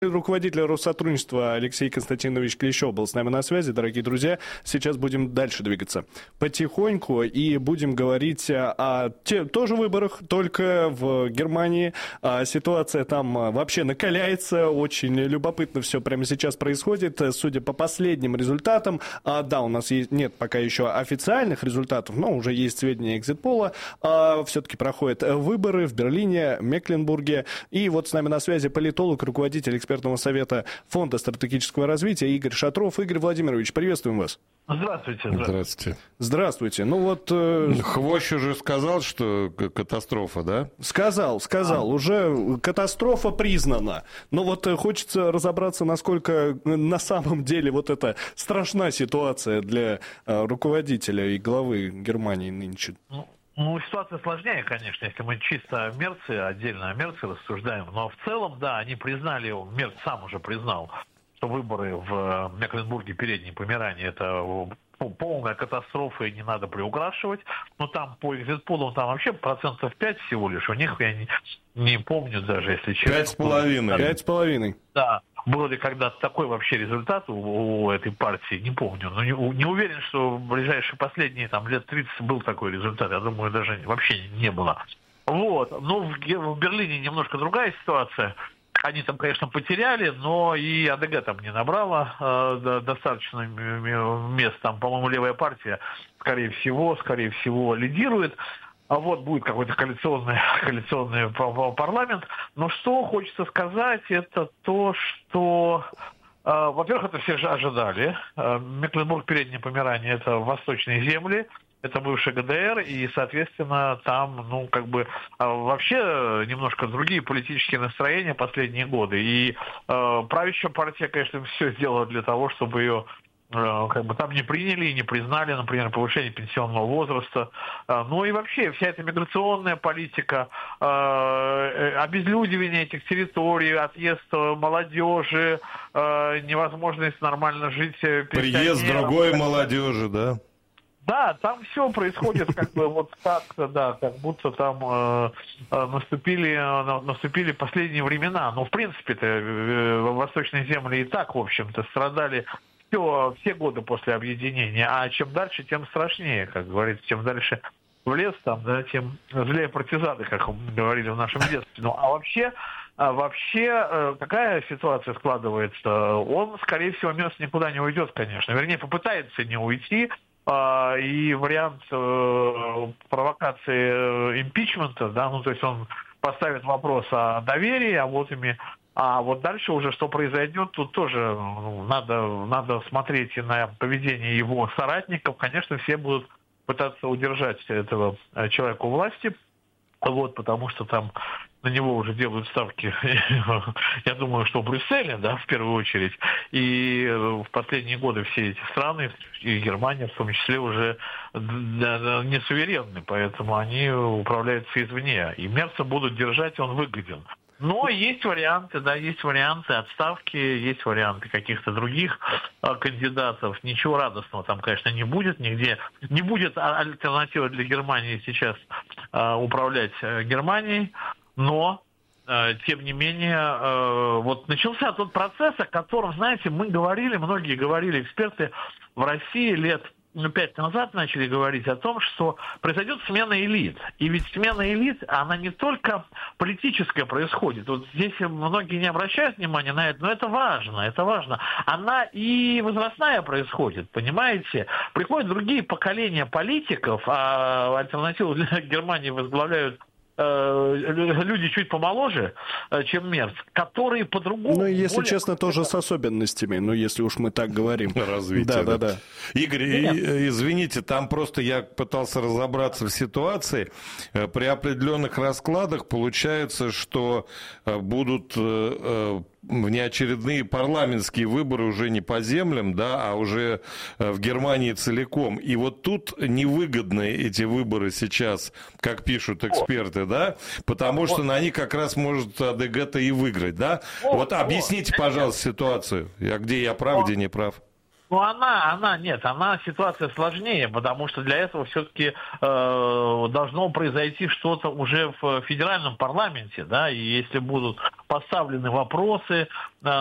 Руководитель Россотрудничества Алексей Константинович Клещев был с нами на связи. Дорогие друзья, сейчас будем дальше двигаться потихоньку и будем говорить о тоже выборах, только в Германии. Ситуация там вообще накаляется, очень любопытно все прямо сейчас происходит, судя по последним результатам. Да, у нас нет пока еще официальных результатов, но уже есть сведения экзит-пола. Все-таки проходят выборы в Берлине, Мекленбурге. И вот с нами на связи политолог, руководитель экспертного совета Фонда стратегического развития Игорь Шатров. Игорь Владимирович, приветствуем вас. Здравствуйте. Здравствуйте. Здравствуйте. Ну вот... Хвощ уже сказал, что катастрофа, да? Сказал. Уже катастрофа признана. Но вот хочется разобраться, насколько на самом деле вот эта страшна ситуация для руководителя и главы Германии нынче. Ситуация сложнее, конечно, если мы чисто о Мерце, отдельно о Мерце рассуждаем. Но в целом, да, они признали, Мерц сам уже признал, что выборы в Мекленбурге, Передней Померании, это полная катастрофа, и не надо приукрашивать. Но там по экзит-полам там вообще 5% всего лишь. У них, я не помню даже, если честно. 5,5. Да. Был ли когда-то такой вообще результат у этой партии, не помню. Но не уверен, что в ближайшие последние лет 30 был такой результат. Я думаю, даже вообще не было. Вот. Но в Берлине немножко другая ситуация. Они там, конечно, потеряли, но и АДГ там не набрала достаточно мест. Там, по-моему, левая партия, скорее всего, лидирует. А вот будет какой-то коалиционный парламент. Но что хочется сказать, это то, что, во-первых, это все же ожидали. Мекленбург, Передняя Померания — это восточные земли, это бывший ГДР, и, соответственно, там, вообще немножко другие политические настроения последние годы. И правящая партия, конечно, все сделала для того, чтобы ее там не приняли и не признали, например, повышение пенсионного возраста. Ну и вообще вся эта миграционная политика, обезлюдивание этих территорий, отъезд молодежи, невозможность нормально жить. Приезд другой молодежи, да? Да, там все происходит как будто там наступили последние времена. Но в принципе-то восточные земли и так, в общем-то, страдали все годы после объединения, а чем дальше, тем страшнее, как говорится, чем дальше в лес, тем злее партизаны, как говорили в нашем детстве. Ну, а вообще, какая ситуация складывается? Он, скорее всего, Мерц никуда не уйдет, конечно. Вернее, попытается не уйти, и вариант провокации импичмента, то есть он поставит вопрос о доверии, а вот дальше уже что произойдет, тут тоже надо смотреть и на поведение его соратников. Конечно, все будут пытаться удержать этого человека у власти, потому что там на него уже делают ставки, я думаю, что в Брюсселе, в первую очередь. И в последние годы все эти страны, и Германия в том числе, уже не суверенны, поэтому они управляются извне. И Мерца будут держать, он выгоден. Но есть варианты отставки, есть варианты каких-то других кандидатов. Ничего радостного там, конечно, не будет нигде. Не будет альтернативы для Германии сейчас управлять Германией, но тем не менее, начался тот процесс, о котором, знаете, многие говорили, эксперты в России лет 5 назад начали говорить о том, что произойдет смена элит. И ведь смена элит, она не только политическая происходит. Вот здесь многие не обращают внимания на это, но это важно. Она и возрастная происходит, понимаете? Приходят другие поколения политиков, а альтернативу для Германии возглавляют люди чуть помоложе, чем Мерц, которые по-другому... если честно, тоже с особенностями, если уж мы так говорим. Развитие. Да. Игорь, извините, там просто я пытался разобраться в ситуации. При определенных раскладах получается, что будут внеочередные парламентские выборы уже не по землям, а уже в Германии целиком. И вот тут невыгодны эти выборы сейчас, как пишут эксперты, потому что на них как раз может АДГ-то и выиграть, объясните, пожалуйста, ситуацию. Где я прав, где не прав. Ну, она ситуация сложнее, потому что для этого все-таки должно произойти что-то уже в федеральном парламенте, да, и если будут поставлены вопросы